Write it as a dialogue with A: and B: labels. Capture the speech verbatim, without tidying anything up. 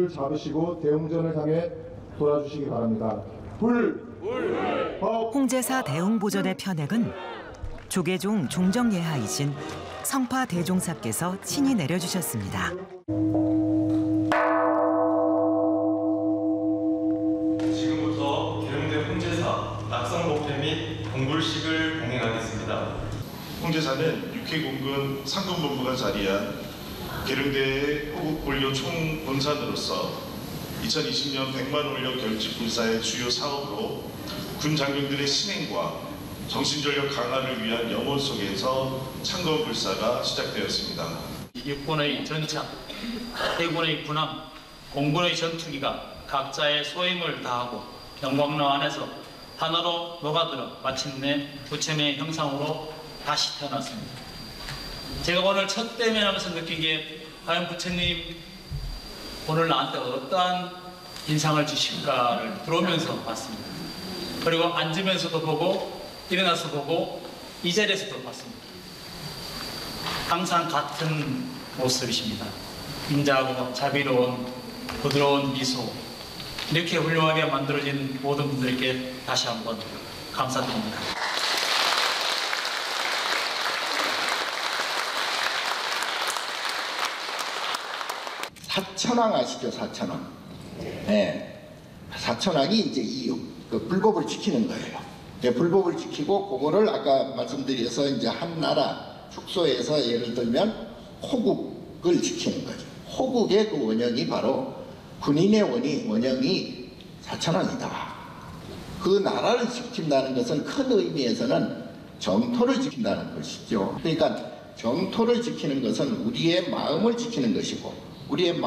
A: 불을 잡으시고 대웅전을 향해 돌아주시기 바랍니다. 불! 불! 법!
B: 홍제사 대웅보전의 편액은 조계종 종정예하이신 성파 대종사께서 친히 내려주셨습니다.
C: 지금부터 계룡대 홍제사 낙성목회 및 공불식을 봉행하겠습니다.
D: 홍제사는 육해공군 상군본부가 자리한 계룡대의 호국본료 총본산으로서 이천이십 년 백만 원료 결집 불사의 주요 사업으로 군 장병들의 신행과 정신전력 강화를 위한 염원 속에서 창건 불사가 시작되었습니다.
E: 육군의 전차, 해군의 군함, 공군의 전투기가 각자의 소임을 다하고 영광로 안에서 하나로 녹아들어 마침내 부처님의 형상으로 다시 태어났습니다. 제가 오늘 첫 대면하면서 느끼기에 과연 부처님 오늘 나한테 어떠한 인상을 주실까를 들어오면서 봤습니다. 그리고 앉으면서도 보고 일어나서 보고 이 자리에서도 봤습니다. 항상 같은 모습이십니다. 인자하고 자비로운 부드러운 미소, 이렇게 훌륭하게 만들어진 모든 분들께 다시 한번 감사드립니다.
F: 사천왕 아시죠? 사천왕. 네. 사천왕이 이제 이 그 불법을 지키는 거예요. 네, 불법을 지키고 그거를 아까 말씀드려서 이제 한 나라 축소해서 예를 들면 호국을 지키는 거죠. 호국의 그 원형이 바로 군인의 원이 원형이 사천왕이다. 그 나라를 지킨다는 것은 큰 의미에서는 정토를 지킨다는 것이죠. 그러니까 정토를 지키는 것은 우리의 마음을 지키는 것이고 우리의